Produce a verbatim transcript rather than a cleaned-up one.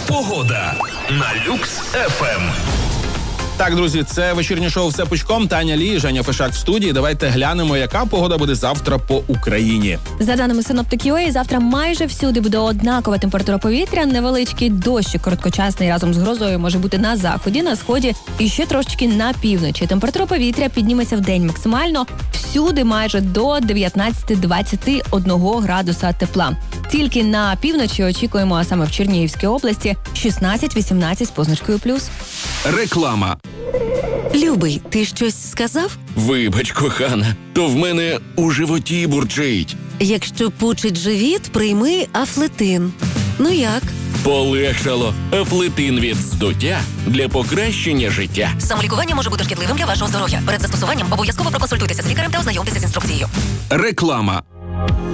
Погода на Люкс еф ем. Так, друзі, це вечірнє шоу «Все пучком». Таня Лі, Женя Фишак в студії. Давайте глянемо, яка погода буде завтра по Україні. За даними синоптиків ю ей, завтра майже всюди буде однакова температура повітря. Невеличкий дощик короткочасний разом з грозою може бути на заході, на сході і ще трошечки на півночі. Температура повітря підніметься в день максимально всюди майже до дев'ятнадцять-двадцять один градуса тепла. Тільки на півночі очікуємо, а саме в Чернігівській області, шістнадцять-вісімнадцять з позначкою плюс. Реклама. Любий, ти щось сказав? Вибач, кохана, то в мене у животі бурчить. Якщо пучить живіт, прийми Афлетин. Ну як? Полегшало. Афлетин від здуття для покращення життя. Самолікування може бути шкідливим для вашого здоров'я. Перед застосуванням обов'язково проконсультуйтеся з лікарем та ознайомтеся з інструкцією. Реклама.